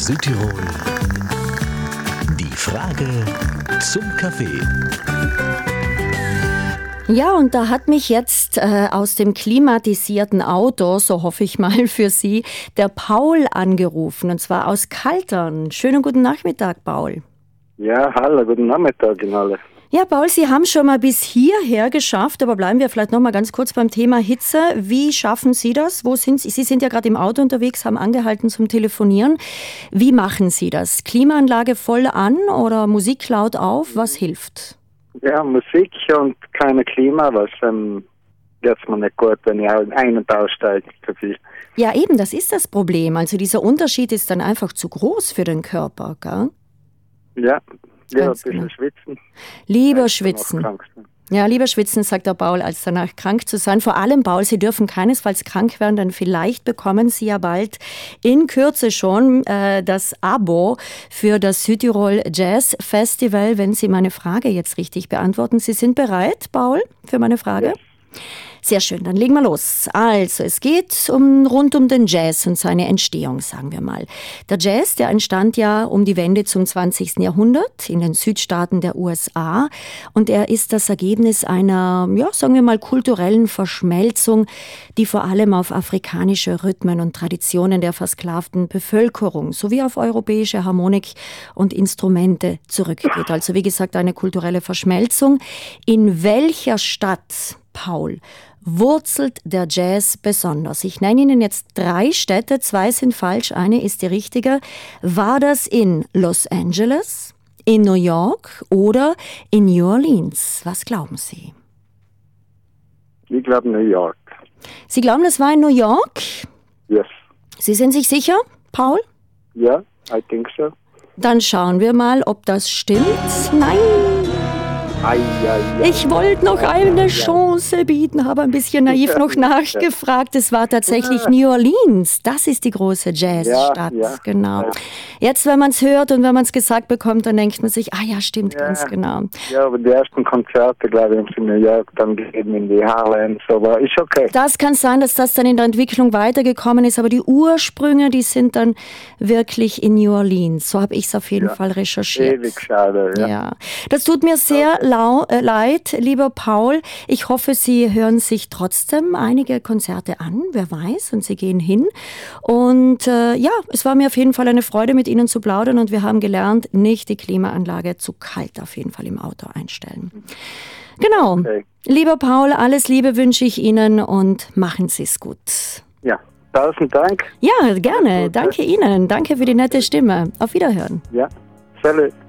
Südtirol. Die Frage zum Kaffee. Ja, und da hat mich jetzt aus dem klimatisierten Auto, so hoffe ich mal für Sie, der Paul angerufen, und zwar aus Kaltern. Schönen guten Nachmittag, Paul. Ja, hallo, guten Nachmittag Ihnen alle. Ja, Paul, Sie haben schon mal bis hierher geschafft, aber bleiben wir vielleicht noch mal ganz kurz beim Thema Hitze. Wie schaffen Sie das? Wo sind Sie? Sie sind ja gerade im Auto unterwegs, haben angehalten zum Telefonieren. Wie machen Sie das? Klimaanlage voll an oder Musik laut auf? Was hilft? Ja, Musik und keine Klima, was geht's mir nicht gut, wenn ich ein- und aussteige. Zu viel. Ja, eben, das ist das Problem. Also dieser Unterschied ist dann einfach zu groß für den Körper, gell? Ja, lieber ein Ganz bisschen genau. schwitzen. Lieber als schwitzen. danach krank sein. Ja, lieber schwitzen, sagt der Paul, als danach krank zu sein. Vor allem, Paul, Sie dürfen keinesfalls krank werden, denn vielleicht bekommen Sie ja bald in Kürze schon das Abo für das Südtirol Jazz Festival, wenn Sie meine Frage jetzt richtig beantworten. Sie sind bereit, Paul, für meine Frage? Yes. Sehr schön, dann legen wir los. Also, es geht rund um den Jazz und seine Entstehung, sagen wir mal. Der Jazz, der entstand ja um die Wende zum 20. Jahrhundert in den Südstaaten der USA. Und er ist das Ergebnis einer, ja, sagen wir mal, kulturellen Verschmelzung, die vor allem auf afrikanische Rhythmen und Traditionen der versklavten Bevölkerung sowie auf europäische Harmonik und Instrumente zurückgeht. Also, wie gesagt, eine kulturelle Verschmelzung. In welcher Stadt, Paul, wurzelt der Jazz besonders? Ich nenne Ihnen jetzt 3 Städte, 2 sind falsch, eine ist die richtige. War das in Los Angeles, in New York oder in New Orleans? Was glauben Sie? Ich glaube New York. Sie glauben, das war in New York? Yes. Sie sind sich sicher, Paul? Ja, I think so. Dann schauen wir mal, ob das stimmt. Nein! Ai, ai, ai. Ich wollte noch eine Chance bieten, habe ein bisschen naiv noch nachgefragt. Es war tatsächlich New Orleans. Das ist die große Jazzstadt. Ja. Genau. Jetzt, wenn man es hört und wenn man es gesagt bekommt, dann denkt man sich, ah ja, stimmt, Ja. ganz genau. Ja, aber die ersten Konzerte, glaube ich, haben sie in New York dann gegeben, in die Harlem, so, aber ist okay. Das kann sein, dass das dann in der Entwicklung weitergekommen ist, aber die Ursprünge, die sind dann wirklich in New Orleans. So habe ich es auf jeden Fall recherchiert. Ewig schade, ja. Ja, das tut mir sehr leid, lieber Paul. Ich hoffe, Sie hören sich trotzdem einige Konzerte an, wer weiß, und Sie gehen hin. Und ja, es war mir auf jeden Fall eine Freude, mit Ihnen zu plaudern, und wir haben gelernt, nicht die Klimaanlage zu kalt auf jeden Fall im Auto einstellen. Genau. Okay. Lieber Paul, alles Liebe wünsche ich Ihnen und machen Sie es gut. Ja, 1000 Dank. Ja, gerne. Gut, Danke Ihnen. Danke für die nette Stimme. Auf Wiederhören. Ja, salut.